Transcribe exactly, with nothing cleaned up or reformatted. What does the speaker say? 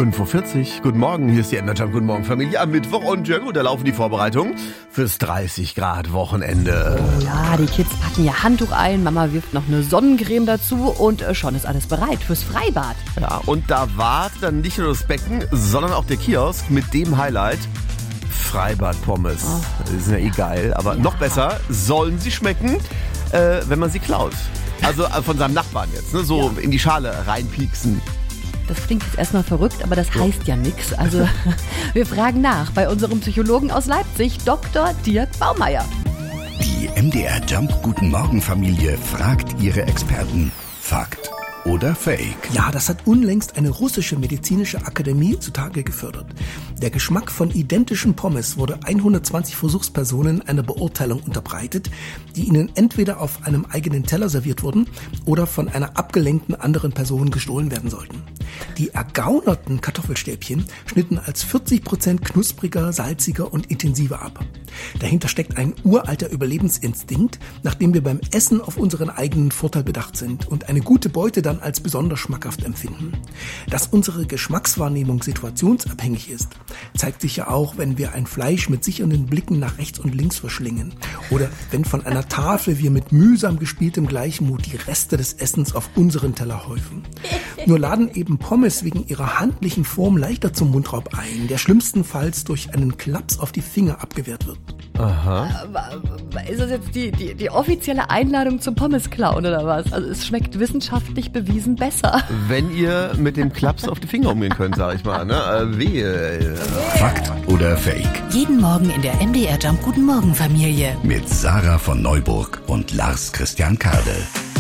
fünf Uhr vierzig, guten Morgen, hier ist die Enderjump, guten Morgen Familie am Mittwoch und ja gut, da laufen die Vorbereitungen fürs dreißig Grad Wochenende. Oh ja, die Kids packen ihr Handtuch ein, Mama wirft noch eine Sonnencreme dazu und schon ist alles bereit fürs Freibad. Ja, und da wartet dann nicht nur das Becken, sondern auch der Kiosk mit dem Highlight Freibad-Pommes. Oh. Die sind ja eh geil, aber ja. Noch besser, sollen sie schmecken, äh, wenn man sie klaut. Also äh, von seinem Nachbarn jetzt, ne? So ja. In die Schale reinpieksen. Das klingt jetzt erstmal verrückt, aber das heißt ja nichts. Also wir fragen nach bei unserem Psychologen aus Leipzig, Doktor Dirk Baumeier. Die M D R Jump Guten Morgen Familie fragt ihre Experten. Fakt oder Fake? Ja, das hat unlängst eine russische medizinische Akademie zutage gefördert. Der Geschmack von identischen Pommes wurde hundertzwanzig Versuchspersonen einer Beurteilung unterbreitet, die ihnen entweder auf einem eigenen Teller serviert wurden oder von einer abgelenkten anderen Person gestohlen werden sollten. Die ergaunerten Kartoffelstäbchen schnitten als vierzig Prozent knuspriger, salziger und intensiver ab. Dahinter steckt ein uralter Überlebensinstinkt, nachdem wir beim Essen auf unseren eigenen Vorteil bedacht sind und eine gute Beute dann als besonders schmackhaft empfinden. Dass unsere Geschmackswahrnehmung situationsabhängig ist, zeigt sich ja auch, wenn wir ein Fleisch mit sichernden Blicken nach rechts und links verschlingen oder wenn von einer Tafel wir mit mühsam gespieltem Gleichmut die Reste des Essens auf unseren Teller häufen. Nur laden eben Pommes wegen ihrer handlichen Form leichter zum Mundraub ein, der schlimmstenfalls durch einen Klaps auf die Finger abgewehrt wird. Aha. Ist das jetzt die, die, die offizielle Einladung zum Pommes-Klauen oder was? Also es schmeckt wissenschaftlich bewiesen besser. Wenn ihr mit dem Klaps auf die Finger umgehen könnt, sag ich mal. Ne? Äh, wehe. Fakt oder Fake? Jeden Morgen in der M D R Jump Guten Morgen Familie. Mit Sarah von Neuburg und Lars Christian Kade.